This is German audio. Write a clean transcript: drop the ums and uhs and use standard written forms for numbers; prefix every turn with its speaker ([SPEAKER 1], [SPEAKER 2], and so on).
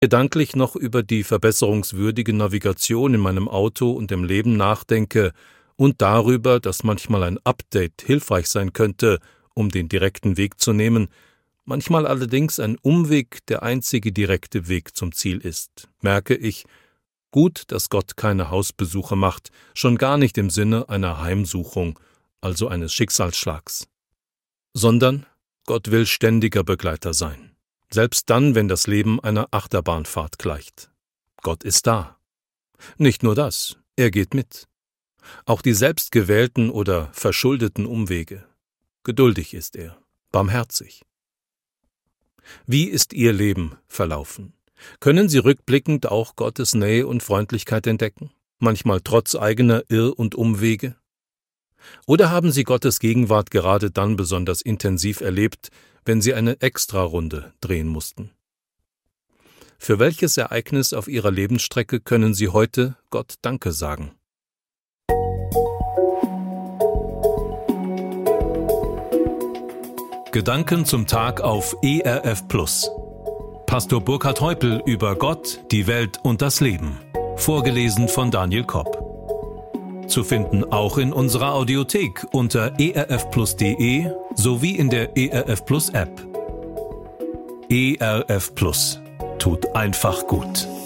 [SPEAKER 1] gedanklich noch über die verbesserungswürdige Navigation in meinem Auto und im Leben nachdenke und darüber, dass manchmal ein Update hilfreich sein könnte, um den direkten Weg zu nehmen, manchmal allerdings ein Umweg der einzige direkte Weg zum Ziel ist, merke ich, gut, dass Gott keine Hausbesuche macht, schon gar nicht im Sinne einer Heimsuchung, also eines Schicksalsschlags. Sondern Gott will ständiger Begleiter sein, selbst dann, wenn das Leben einer Achterbahnfahrt gleicht. Gott ist da. Nicht nur das, er geht mit. Auch die selbstgewählten oder verschuldeten Umwege. Geduldig ist er, barmherzig. Wie ist Ihr Leben verlaufen? Können Sie rückblickend auch Gottes Nähe und Freundlichkeit entdecken? Manchmal trotz eigener Irr- und Umwege? Oder haben Sie Gottes Gegenwart gerade dann besonders intensiv erlebt, wenn Sie eine Extrarunde drehen mussten? Für welches Ereignis auf Ihrer Lebensstrecke können Sie heute Gott Danke sagen? Gedanken zum Tag auf ERF+. Pastor Burkhard Heupel über Gott, die Welt und das Leben. Vorgelesen von Daniel Kopp. Zu finden auch in unserer Audiothek unter erfplus.de sowie in der ERF Plus App. ERF Plus tut einfach gut.